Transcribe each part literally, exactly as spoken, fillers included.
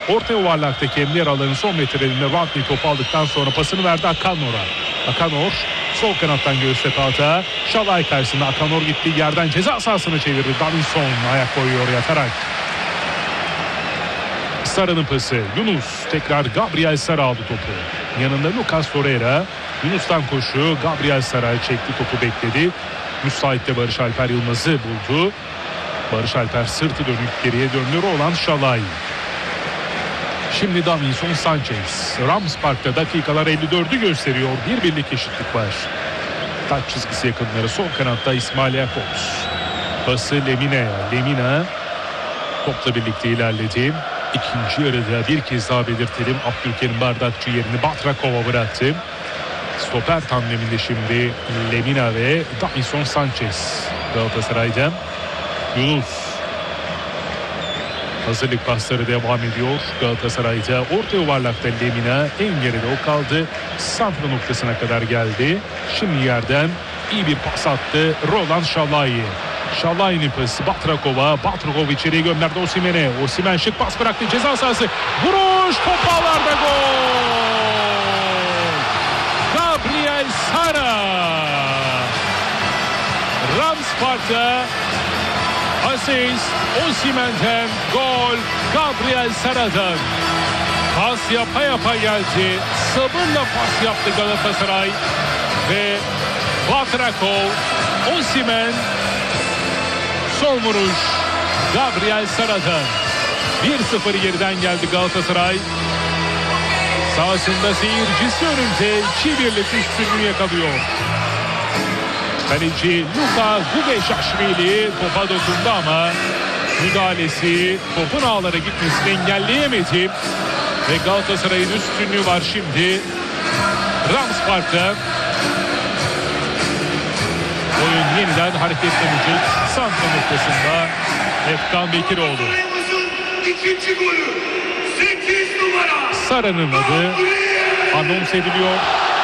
Orta yuvarlaktaki emniyet alanın son metrelerinde Rodney topu aldıktan sonra pasını verdi Akanor'a. Akanor sol kanattan göğüste kalta. Şalay karşısında Akanor gittiği yerden ceza sahasına çevirdi. Davinson ayak koyuyor yatarak. Sara'nın pası. Yunus tekrar Gabriel Sara aldı topu. Yanında Lucas Torreira. Yunus'tan koşu. Gabriel Sara çekti topu bekledi. Müsait'te Barış Alper Yılmaz'ı buldu. Barış Alper sırtı dönük geriye döndü. Roland Şalay. Şimdi Davinson Sanchez. Rams Park'ta dakikalar elli dördü gösteriyor. Bir birlik eşitlik var. Taç çizgisi yakınları sol kanatta İsmail Jakobs. Pası Lemine'ye. Lemina topla birlikte ilerledi. İkinci yarıda bir kez daha belirtelim. Abdülkerim Bardakçı yerini Batrakov'a bıraktı. Stoper tandeminde şimdi Lemina ve Davinson Sanchez. Galatasaray'da Yunus. Hazırlık pasları devam ediyor. Galatasaray'da orta yuvarlakta Lemina, en geride o kaldı. Santra noktasına kadar geldi. Şimdi yerden iyi bir pas attı Roland Şalay. Şalay'ın pası Batrakov'a. Batrakov içeriye gönderdi Osimhen'e. Osimhen şık pas bıraktı ceza sahası. Vuruş, top ağlarda, gol! Gabriel Sara. Rams Park'ta asist Osimhen'den, gol Gabriel Sara'dan. Pas yapa yapa geldi. Sabırla pas yaptı Galatasaray. Ve Batrakov, Osimhen, son vuruş Gabriel Sara'dan. bir sıfır geriden geldi Galatasaray. Sahasında seyircisi önünde iki birlik üstünlüğü yakalıyor. Kaleci Luka Gugeşaşvili topa dokundu ama müdahalesi topun ağlara gitmesini engelleyemedi. Ve Galatasaray'ın üstünlüğü var şimdi Rams Park'ta. Oyun yeniden hareketlenecek. Santra noktasında Efkan Bekiroğlu. İkinci golü sekiz numara. Sara'nın adı anons ediliyor.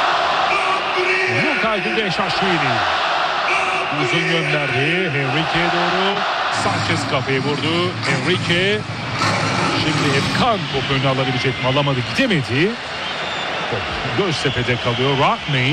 Luka Gugeşaşvili uzun gönderdi Henrique'ye doğru. Sanchez kafayı vurdu. Henrique şimdi Efkan topu önüne alabilecek mi? Alamadı, gidemedi. Top Göztepe'de kalıyor. Rodney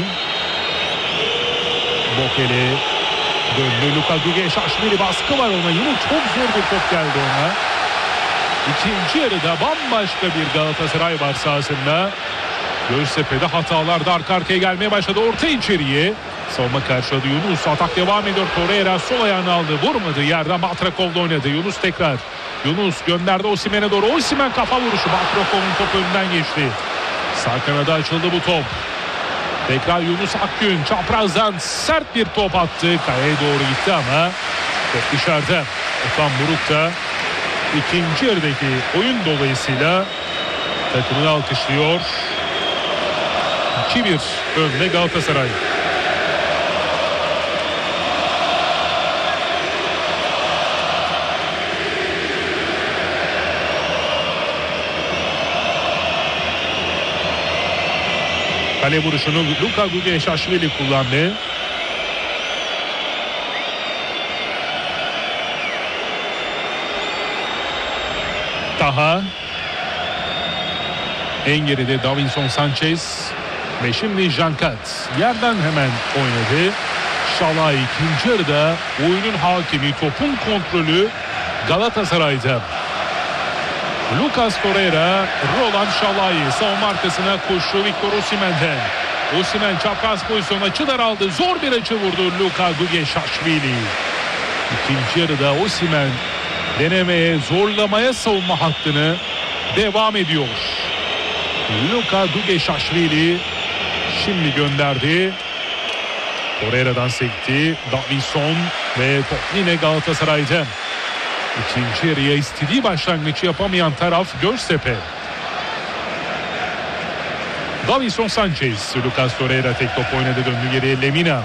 Bokele döndü. Luka Gugeşaşvili baskı var ona. Yine çok zor bir top geldi ona. İkinci yarıda bambaşka bir Galatasaray var sahasında. Göztepe'de hatalar da arka arkaya gelmeye başladı. Orta içeriye. Savunma karşıladı Yunus. Atak devam ediyor. Torreira sol ayağını aldı. Vurmadı. Yerden Batrakov'da oynadı. Yunus tekrar. Yunus gönderdi Osimhen'e doğru. Osimhen kafa vuruşu. Batrakov'un topu önünden geçti. Sağ kanada açıldı bu top. Tekrar Yunus Akgün çaprazdan sert bir top attı. Kaleye doğru gitti ama top dışarıda. Okan Buruk da ikinci yarıdaki oyun dolayısıyla takımını alkışlıyor. iki bir önde Galatasaray. Kale vuruşunu Luka Gugeşaşvili kullandı. Daha en geride Davinson Sanchez ve şimdi Jankat yerden hemen oynadı. Şalay ikinci yarıda oyunun hakimi, topun kontrolü Galatasaray'da. Lucas Torreira, Roland Şalay savunma arkasına koşu Victor Osimhen'den. Osimhen çapraz pozisyon, açılar aldı. Zor bir açı vurdu Luka Gugeşaşvili. İkinci yarıda Osimhen denemeye, zorlamaya savunma hattını devam ediyor. Luka Gugeşaşvili şimdi gönderdi. Torreira'dan sekti. Davinson ve top yine Galatasaray'da. İkinci yarıya istediği başlangıcı yapamayan taraf Göztepe. Davinson Sanchez, Lucas Torreira tek top oynadı, döndü geriye Lemina.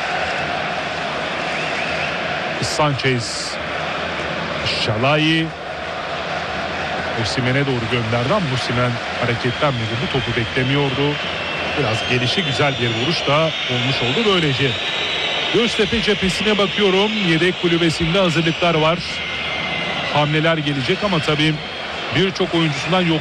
Sanchez, Şalay Osimhen'e doğru gönderdi ama Osimhen hareketlenmedi. Bu topu beklemiyordu. Biraz gelişi güzel bir vuruş da olmuş oldu böylece. Göztepe cephesine bakıyorum. Yedek kulübesinde hazırlıklar var. Hamleler gelecek ama tabii birçok oyuncusundan yok.